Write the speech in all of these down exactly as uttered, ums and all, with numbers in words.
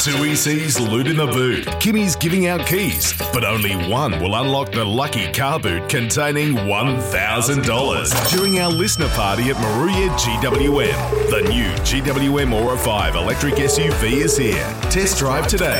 two E C's Loot in the Boot. Kimmy's giving out keys, but only one will unlock the lucky car boot containing one thousand dollars during our listener party at Moruya G W M. The new G W M Aura five electric S U V is here. Test drive today.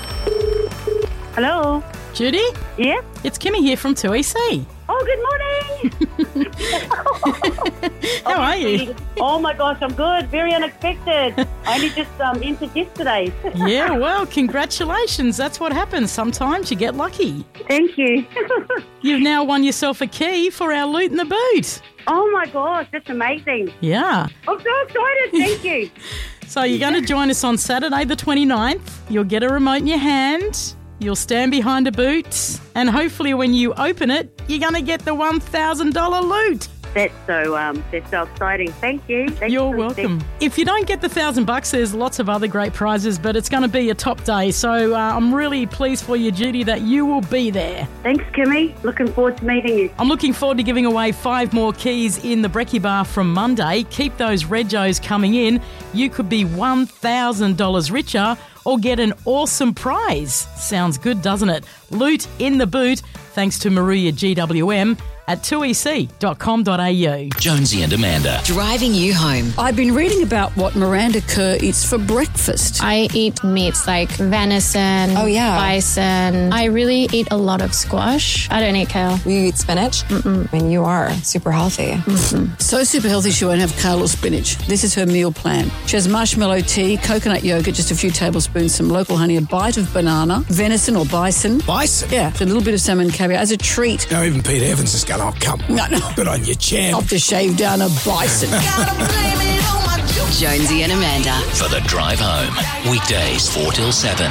Hello. Judy? Yeah? It's Kimmy here from two E C. Oh, good morning. How are you? Oh my gosh, I'm good. Very unexpected. I only just um, entered yesterday. Yeah, well, congratulations. That's what happens. Sometimes you get lucky. Thank you. You've now won yourself a key for our Loot in the Boot. Oh my gosh, that's amazing. Yeah. I'm so excited. Thank you. So you're going to join us on Saturday the twenty-ninth. You'll get a remote in your hand. You'll stand behind a boot, and hopefully when you open it, you're going to get the one thousand dollars loot. That's so um, that's so exciting. Thank you. Thank You're you welcome. If you don't get the thousand bucks, there's lots of other great prizes, but it's going to be a top day. So uh, I'm really pleased for you, Judy, that you will be there. Thanks, Kimmy. Looking forward to meeting you. I'm looking forward to giving away five more keys in the Brekkie Bar from Monday. Keep those regos coming in. You could be one thousand dollars richer or get an awesome prize. Sounds good, doesn't it? Loot in the boot, thanks to Moruya G W M at two e c dot com dot a u. Jonesy and Amanda. Driving you home. I've been reading about what Miranda Kerr eats for breakfast. I eat meats like venison, Oh, yeah. bison. I really eat a lot of squash. I don't eat kale. You eat spinach? Mm-mm. I mean, you are super healthy. Mm-hmm. So super healthy she won't have kale or spinach. This is her meal plan. She has marshmallow tea, coconut yogurt, just a few tablespoons, some local honey, a bite of banana, venison or bison. Bison? Yeah, a little bit of salmon caviar as a treat. Now even Pete Evans is going, oh, come on. No, no. Good on your champ. Off to shave down a bison. Jonesy and Amanda. For the drive home. Weekdays four till seven.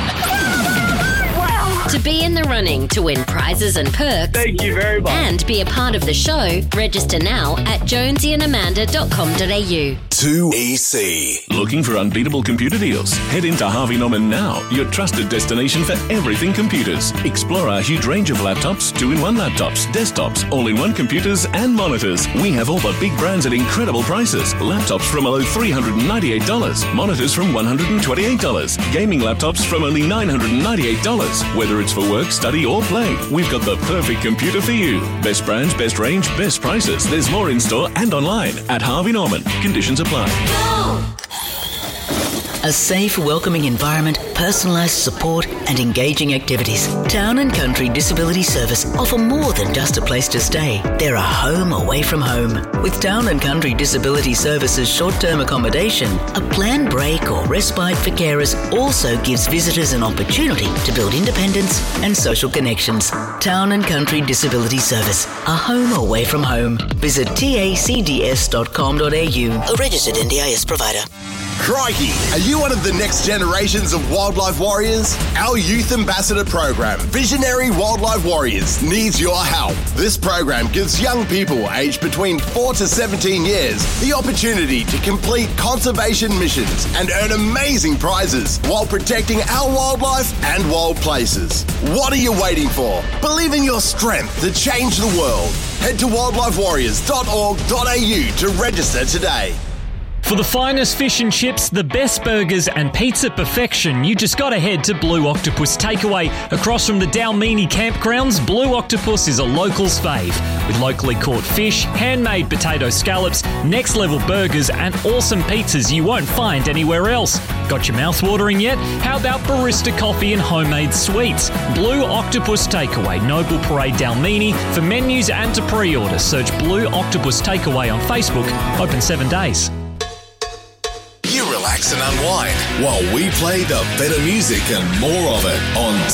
To be in the running to win prizes and perks. Thank you very much. And be a part of the show, register now at jonesy and amanda dot com dot a u. two E C. Looking for unbeatable computer deals? Head into Harvey Norman now, your trusted destination for everything computers. Explore our huge range of laptops, two-in-one laptops, desktops, all-in-one computers, and monitors. We have all the big brands at incredible prices. Laptops from only three hundred ninety-eight dollars, monitors from one hundred twenty-eight dollars, gaming laptops from only nine hundred ninety-eight dollars. Whether it's for work, study, or play, we've got the perfect computer for you. Best brands, best range, best prices. There's more in store and online at Harvey Norman. Conditions apply. A safe, welcoming environment, personalised support and engaging activities. Town and Country Disability Service offer more than just a place to stay. They're a home away from home. With Town and Country Disability Service's short-term accommodation, a planned break or respite for carers also gives visitors an opportunity to build independence and social connections. Town and Country Disability Service, a home away from home. Visit T A C D S dot com dot a u, a registered N D I S provider. Crikey, are you one of the next generations of wildlife warriors? Our Youth Ambassador program, Visionary Wildlife Warriors, needs your help. This program gives young people aged between four to seventeen years the opportunity to complete conservation missions and earn amazing prizes while protecting our wildlife and wild places. What are you waiting for? Believe in your strength to change the world. Head to wildlife warriors dot org dot a u to register today. For the finest fish and chips, the best burgers and pizza perfection, you just got to head to Blue Octopus Takeaway. Across from the Dalmini campgrounds, Blue Octopus is a local's fave. With locally caught fish, handmade potato scallops, next-level burgers and awesome pizzas you won't find anywhere else. Got your mouth watering yet? How about barista coffee and homemade sweets? Blue Octopus Takeaway, Noble Parade Dalmini. For menus and to pre-order, search Blue Octopus Takeaway on Facebook. Open seven days. You relax and unwind while we play the better music and more of it on